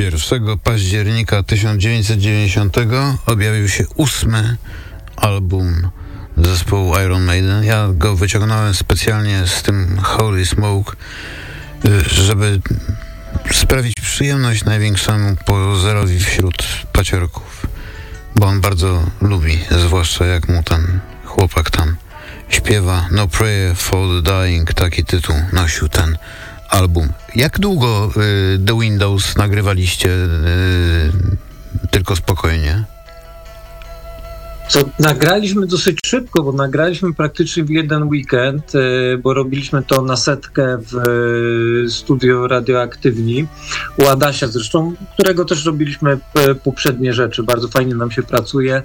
1 października 1990 objawił się 8. album zespołu Iron Maiden. Ja go wyciągnąłem specjalnie z tym Holy Smoke, żeby sprawić przyjemność największemu pozerowi wśród paciorków, bo on bardzo lubi, zwłaszcza jak mu ten chłopak tam śpiewa No Prayer for the Dying, taki tytuł nosił ten album. Jak długo The Windows nagrywaliście tylko spokojnie? Co, nagraliśmy dosyć szybko, bo nagraliśmy praktycznie w jeden weekend, bo robiliśmy to na setkę w studio Radioaktywni u Adasia zresztą, którego też robiliśmy poprzednie rzeczy. Bardzo fajnie nam się pracuje,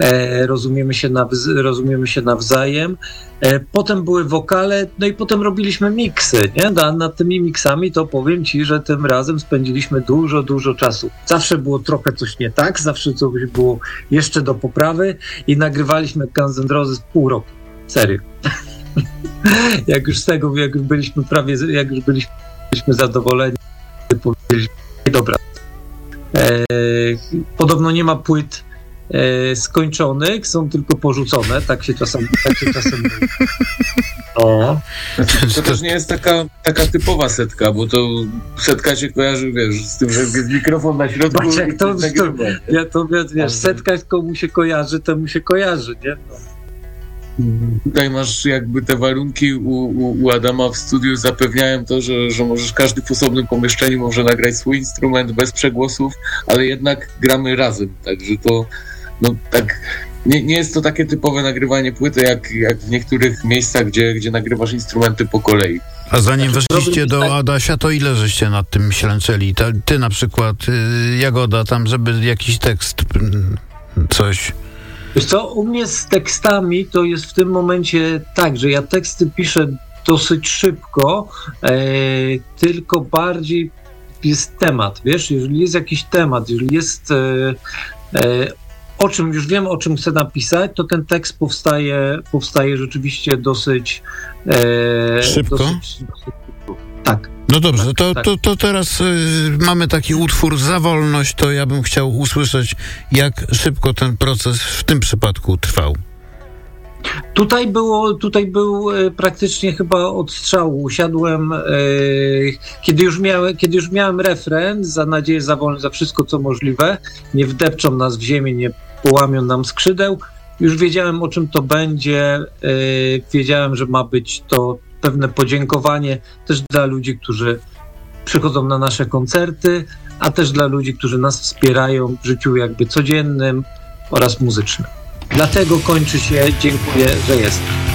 rozumiemy się nawzajem. Potem były wokale, no i potem robiliśmy miksy, nie? Nad tymi miksami to powiem ci, że tym razem spędziliśmy dużo czasu. Zawsze było trochę coś nie tak, zawsze coś było jeszcze do poprawy i nagrywaliśmy Guns N' Roses pół roku. Serio. Jak już byliśmy zadowoleni, powiedzieliśmy, dobra. Podobno nie ma płyt skończonych, są tylko porzucone, tak się czasem mówi. O. To też nie jest taka typowa setka, bo to setka się kojarzy, wiesz, z tym, że jest mikrofon na środku. Patrz, jak wiesz, setka komu się kojarzy, temu się kojarzy, nie? No. Tutaj masz jakby te warunki u Adama w studiu zapewniają to, że możesz każdy w osobnym pomieszczeniu może nagrać swój instrument bez przegłosów, ale jednak gramy razem, także to no tak nie jest to takie typowe nagrywanie płyty jak w niektórych miejscach, gdzie nagrywasz instrumenty po kolei. A zanim weszliście do Adasia, to ile żeście nad tym ślęczeli? Ty na przykład, Jagoda, tam żeby jakiś tekst, coś... Wiesz co, u mnie z tekstami to jest w tym momencie tak, że ja teksty piszę dosyć szybko, tylko bardziej jest temat, wiesz, jeżeli jest jakiś temat, jeżeli jest już wiem, o czym chcę napisać, to ten tekst powstaje rzeczywiście dosyć szybko. Tak. No dobrze, to teraz mamy taki utwór Za wolność, to ja bym chciał usłyszeć, jak szybko ten proces w tym przypadku trwał. Tutaj był praktycznie chyba od strzału. Usiadłem, kiedy już miałem refren, za nadzieję, za wolność, za wszystko co możliwe, nie wdepczą nas w ziemię, nie połamią nam skrzydeł. Już wiedziałem, o czym to będzie, wiedziałem, że ma być to pewne podziękowanie też dla ludzi, którzy przychodzą na nasze koncerty, a też dla ludzi, którzy nas wspierają w życiu jakby codziennym oraz muzycznym. Dlatego kończy się "Dziękuję, że jesteś".